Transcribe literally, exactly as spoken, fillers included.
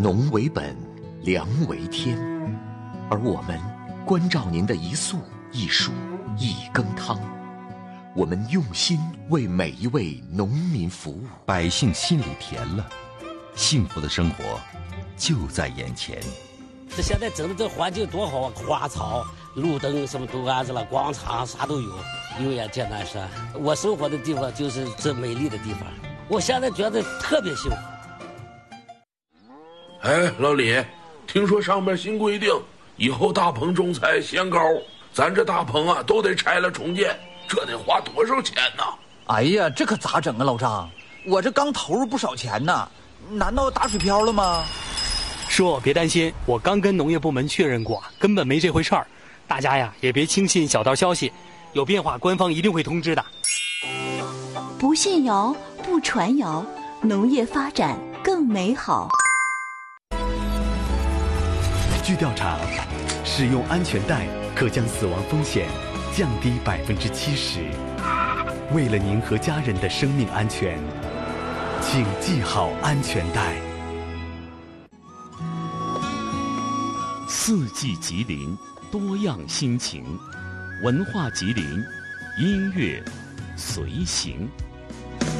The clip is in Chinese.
农为本，粮为天，而我们关照您的一粟一蔬一羹汤，我们用心为每一位农民服务， 百姓心里甜了，幸福的生活就在眼前。 这现在整的这环境多好啊，花草、路灯什么都安置了，广场啥都有。油盐简单说，我生活的地方就是这美丽的地方，我现在觉得特别幸福。 哎，老李，听说上面新规定，以后大棚种菜限高，咱这大棚啊都得拆了重建，这得花多少钱呢？ 哎呀，这可咋整啊，老张？我这刚投入不少钱呢，难道打水漂了吗？ 叔，别担心，我刚跟农业部门确认过，根本没这回事儿。大家呀，也别轻信小道消息，有变化官方一定会通知的。 不信谣，不传谣，农业发展更美好。 据调查，使用安全带可将死亡风险降低百分之七十。为了您和家人的生命安全，请系好安全带。 四季吉林，多样心情，文化吉林，音乐随行。